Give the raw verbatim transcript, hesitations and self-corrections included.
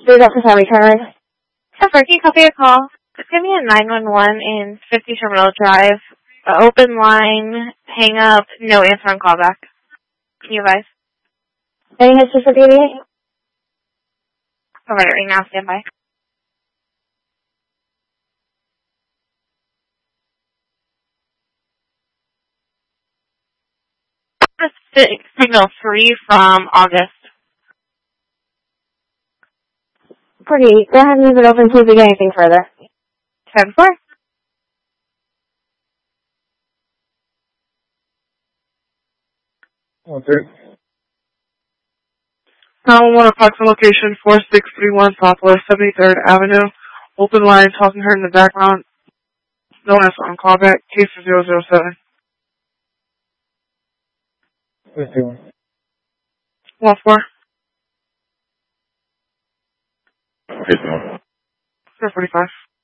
There's up to time return. Suffer, can you copy a call? It's going to be a nine one one in fifty Terminal Drive. Uh, open line, hang up, no answer on callback. Can you advise? Any history for eighty-eight? I'll write it right now, stand by. The signal three from August. Pretty. Go ahead and leave it open until we get anything further. Seven four. Okay. nine one one approximate location four six three one Southwest seventy-third Avenue. Open line, talking to her in the background. No answer on callback. Case for zero zero seven. One four. Hit one. Zero forty-five.